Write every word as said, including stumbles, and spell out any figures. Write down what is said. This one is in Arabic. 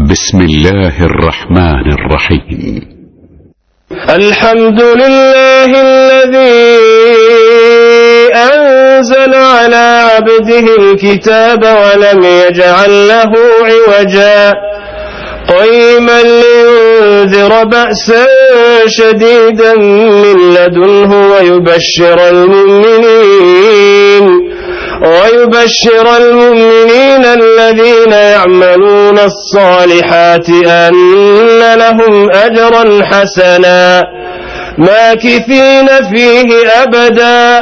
بسم الله الرحمن الرحيم. الحمد لله الذي أنزل على عبده الكتاب ولم يجعل له عوجا قيما لينذر بأسا شديدا من لدنه ويبشر المؤمنين ويبشر المؤمنين الذين يعملون الصالحات أن لهم أجرا حسنا ماكثين فيه أبدا